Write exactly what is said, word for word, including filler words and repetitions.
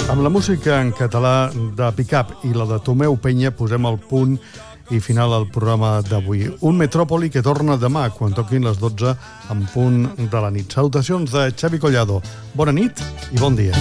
Amb la música en català de Picap i la de Tomeu Penya posem el punt i final al programa d'avui. Un Metròpoli que torna demà, quan toquin les dotze en punt de la nit. Salutacions de Xavi Collado. Bona nit i bon dia.